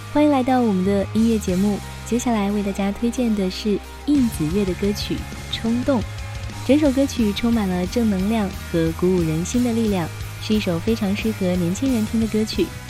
欢迎来到我们的音乐节目，接下来为大家推荐的是应子月的歌曲《冲动》。整首歌曲充满了正能量和鼓舞人心的力量，是一首非常适合年轻人听的歌曲。